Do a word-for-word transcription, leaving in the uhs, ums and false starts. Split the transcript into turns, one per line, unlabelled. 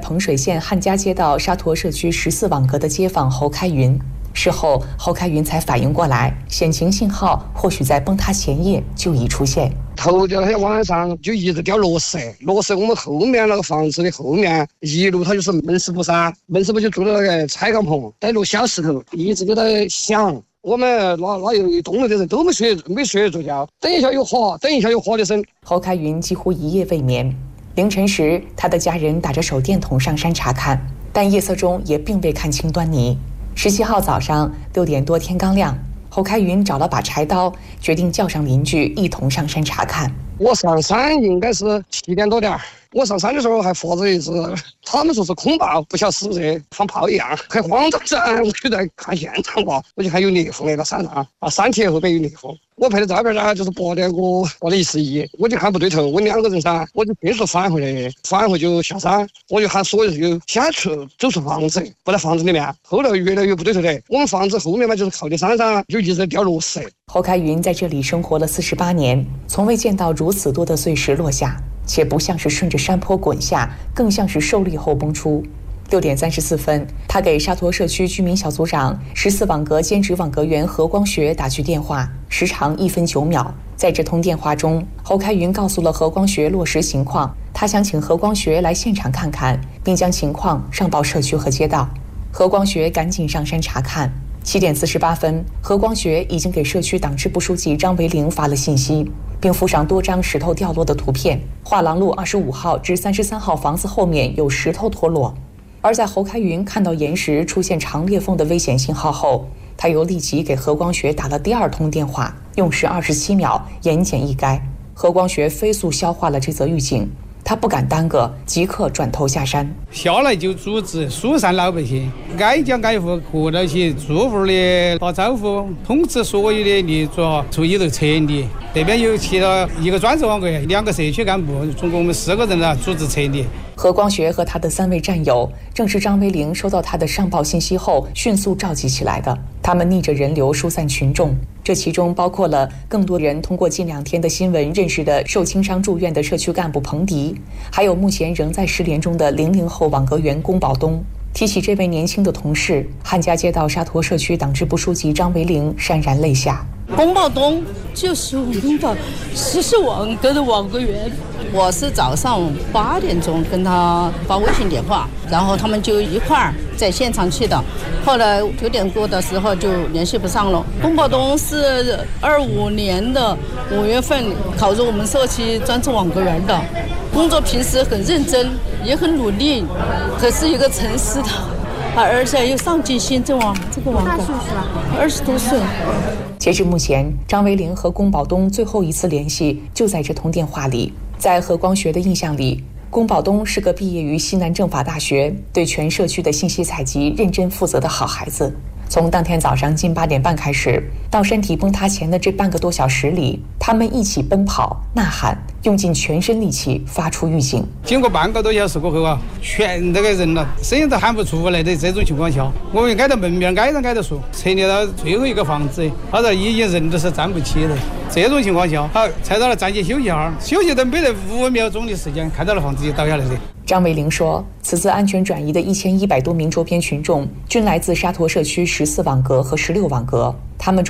彭水县汉家街道沙陀社区十四网格的街坊侯开云。事后，侯开云才反应过来，险情信号或许在崩塌前夜就已出现。
头天那天晚上就一直掉落石，落石我们后面那个房子的后面一路它就是门市部噻，门市部就住在那个彩钢棚，带落小石头，一直就在响。我们那那有一栋楼的人都没睡没睡着觉，等一下又滑，等一下又滑的声。
侯开云几乎一夜未眠。凌晨时，他的家人打着手电筒上山查看，但夜色中也并未看清端倪。十七号早上六点多，天刚亮，侯开云找了把柴刀，决定叫上邻居一同上山查看。
我上山应该是七点多点，我上山的时候还发着一只，他们说是空炮，不晓得是不是放炮一样，很慌张噻。我就在看现场吧，我就看有裂缝那个山上啊，山体后边有裂缝。我拍的照片呢，就是拔两个拔了一十一，我就看不对头，问两个人噻，我就迅速返回来，返回就下山，我就喊所有人就先去走出房子，不在房子里面。后来越来越不对头的，我们房子后面嘛就是靠的山上，就一直在掉落石。
侯开云在这里生活了四十八年，从未见到如此多的碎石落下，且不像是顺着山坡滚下，更像是受力后崩出。六点三十四分，他给沙陀社区居民小组长、十四网格兼职网格员何光学打去电话，时长一分九秒。在这通电话中，侯开云告诉了何光学落实情况，他想请何光学来现场看看，并将情况上报社区和街道。何光学赶紧上山查看。七点四十八分，何光学已经给社区党支部书记张维龄发了信息，并附上多张石头掉落的图片。画廊路二十五号至三十三号房子后面有石头脱落。而在侯开云看到岩石出现长裂缝的危险信号后，他又立即给何光学打了第二通电话，用时二十七秒，言简意赅。何光学飞速消化了这则预警，他不敢耽搁，即刻转头下山。
下来就组织疏散老百姓，挨家挨户合到起，住户的打招呼，通知所有的立足处里头撤离。这边有其他一个专职网格员，两个社区干部，总共我们四个人了，组织撤离。
何光学和他的三位战友，正是张维龄收到他的上报信息后迅速召集起来的。他们逆着人流疏散群众，这其中包括了更多人通过近两天的新闻认识的受轻伤住院的社区干部彭迪，还有目前仍在失联中的零零后网格员龚宝东。提起这位年轻的同事，汉家街道沙陀社区党支部书记张维龄潸然泪下。
龚宝东就是我们的十四网格的网格员，我是早上八点钟跟他发微信电话，然后他们就一块儿在现场去的。后来九点多的时候就联系不上了。龚宝东是二五年的五月份考入我们社区专职网格员的，工作平时很认真，也很努力，可是一个诚实的。而且又上进心，这网这个网格二十多岁。
截至目前，张维龄和龚宝东最后一次联系就在这通电话里。在何光学的印象里，龚宝东是个毕业于西南政法大学、对全社区的信息采集认真负责的好孩子。从当天早上近八点半开始，到山体崩塌前的这半个多小时里，他们一起奔跑、呐喊，用尽全身力气发出预警。
经过半个多小时过后啊，全这个人了，声音都喊不出来的这种情况下，我们挨到门面，挨着挨着说，撤离到最后一个房子，他说已经人都是站不起的。这种情况下，好，才到了暂且休息一下，休息都没得五秒钟的时间，看到了房子就倒下来的。
张维龄说，此次安全转移的一千一百多名周边群众均来自沙陀社区十四网格和十六网格，他们中